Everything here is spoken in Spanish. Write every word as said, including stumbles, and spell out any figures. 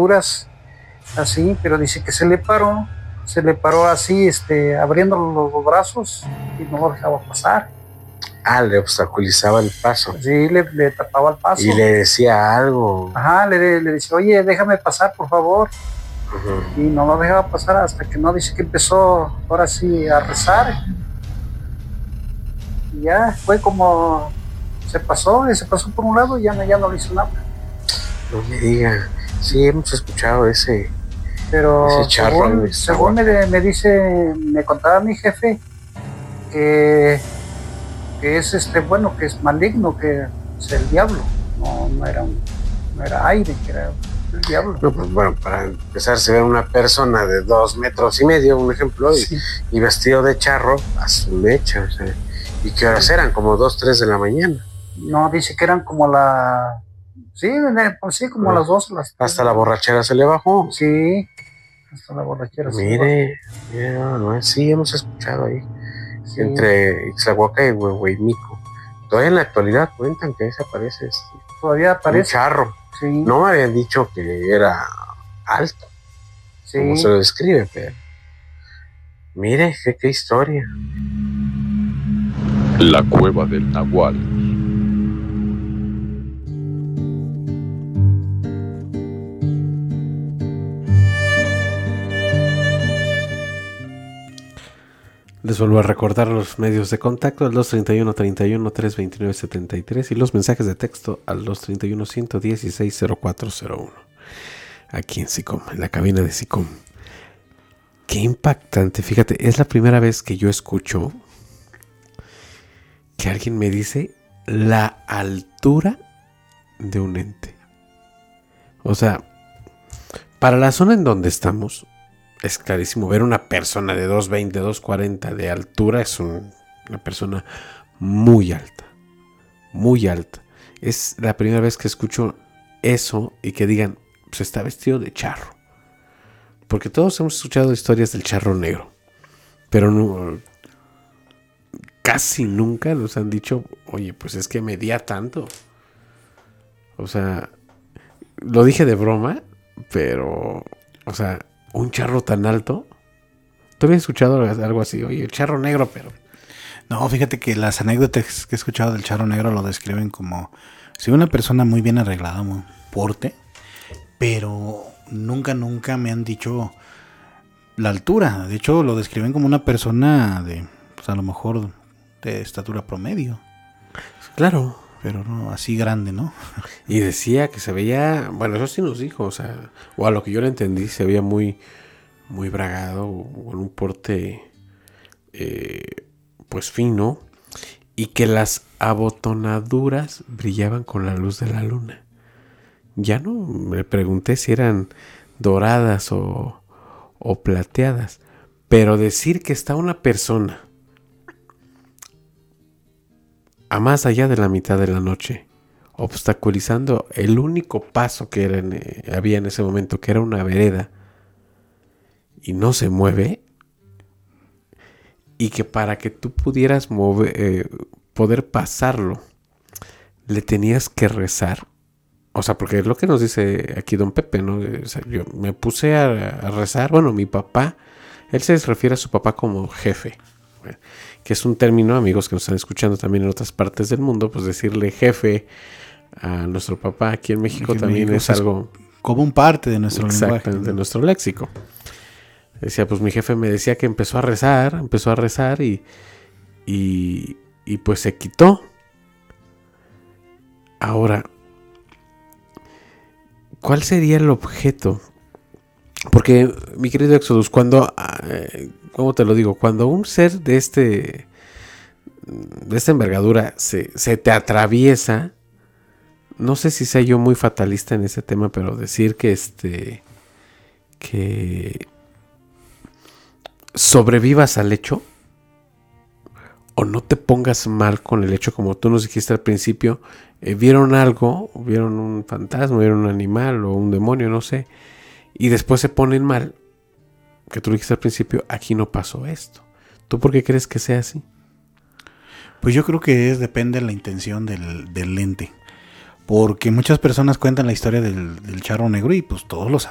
criaturas así, pero dice que se le paró, se le paró así, este, abriendo los, los brazos y no lo dejaba pasar. Ah, le obstaculizaba el paso. Sí, le, le tapaba el paso. Y le decía algo. Ajá, le, le decía, oye, déjame pasar, por favor. Uh-huh. Y no lo dejaba pasar hasta que no, dice que empezó ahora sí a rezar. Y ya fue como se pasó, y se pasó por un lado y ya no, ya no le hizo nada. No me diga, sí hemos escuchado ese, pero ese charro. Según, según me, me dice, me contaba mi jefe que, que es este, bueno, que es maligno, que es el diablo, no, no era un, no era aire, que era el diablo. No, pues bueno, para empezar se ve una persona de dos metros y medio, un ejemplo, sí. y, y vestido de charro a su mecha, o sea, ¿y qué horas sí. eran? Como dos, tres de la mañana. No, dice que eran como la, sí, pues sí, como no. las dos. Las hasta la borrachera se le bajó. Sí, hasta la borrachera mire, se le bajó. Mire, no, sí, hemos escuchado ahí, sí. Entre Ixtlahuaca y Huehueimico. Todavía en la actualidad cuentan que ese aparece. Todavía aparece. Un charro. Sí. No me habían dicho que era alto, sí. Como se lo describe, pero mire, qué, qué historia. La cueva del Nahual. Les vuelvo a recordar los medios de contacto al dos treinta y uno, treinta y uno, trescientos veintinueve, setenta y tres y los mensajes de texto al dos treinta y uno, ciento dieciséis, cero cuatro cero uno. Aquí en SICOM, en la cabina de SICOM. Qué impactante, fíjate, es la primera vez que yo escucho que alguien me dice la altura de un ente. O sea, para la zona en donde estamos, es clarísimo, ver una persona de dos veinte, dos cuarenta de altura es un, una persona muy alta, muy alta. Es la primera vez que escucho eso y que digan, pues está vestido de charro. Porque todos hemos escuchado historias del charro negro, pero no, casi nunca nos han dicho, oye, pues es que medía tanto. O sea, lo dije de broma, pero, o sea, un charro tan alto. ¿Tú habías escuchado algo así? Oye, el charro negro, pero... No, fíjate que las anécdotas que he escuchado del charro negro lo describen como si una persona muy bien arreglada, muy porte, pero nunca, nunca me han dicho la altura. De hecho, lo describen como una persona de, pues a lo mejor, de estatura promedio. Claro. Pero no, así grande, ¿no? Y decía que se veía, bueno, eso sí nos dijo, o sea, o a lo que yo le entendí, se veía muy, muy bragado, con un porte, eh, pues fino, y que las abotonaduras brillaban con la luz de la luna. Ya no me pregunté si eran doradas o, o plateadas, pero decir que está una persona a más allá de la mitad de la noche, obstaculizando el único paso que era en, eh, había en ese momento, que era una vereda, y no se mueve, y que para que tú pudieras mover, eh, poder pasarlo, le tenías que rezar. O sea, porque es lo que nos dice aquí don Pepe, ¿no? O sea, yo me puse a, a rezar, bueno, mi papá, él se refiere a su papá como jefe, que es un término, amigos que nos están escuchando también en otras partes del mundo, pues decirle jefe a nuestro papá aquí en México aquí también México, es algo... Como un parte de nuestro exactamente, lenguaje, ¿no? De nuestro léxico. Decía, pues mi jefe me decía que empezó a rezar, empezó a rezar y, y, y pues se quitó. Ahora, ¿cuál sería el objeto? Porque, mi querido Exodus, cuando... Eh, ¿Cómo te lo digo? Cuando un ser de este de esta envergadura se, se te atraviesa, no sé si sea yo muy fatalista en ese tema, pero decir que este que sobrevivas al hecho o no te pongas mal con el hecho, como tú nos dijiste al principio, eh, vieron algo, vieron un fantasma, vieron un animal o un demonio, no sé, y después se ponen mal. Que tú dijiste al principio, aquí no pasó esto. ¿Tú por qué crees que sea así? Pues yo creo que es, depende de la intención del, del ente. Porque muchas personas cuentan la historia del, del charro negro y pues todos lo